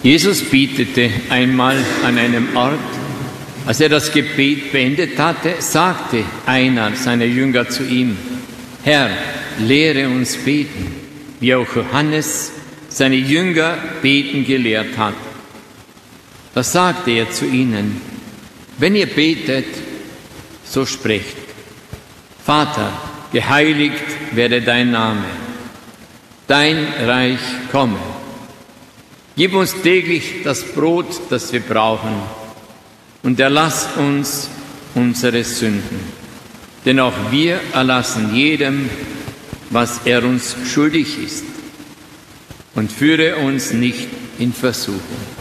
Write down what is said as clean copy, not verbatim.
Jesus betete einmal an einem Ort. Als er das Gebet beendet hatte, sagte einer seiner Jünger zu ihm: Herr, lehre uns beten, wie auch Johannes seine Jünger beten gelehrt hat. Da sagte er zu ihnen: Wenn ihr betet, so sprecht: Vater, geheiligt werde dein Name, dein Reich komme. Gib uns täglich das Brot, das wir brauchen, und erlass uns unsere Sünden, denn auch wir erlassen jedem, was er uns schuldig ist. Und führe uns nicht in Versuchung.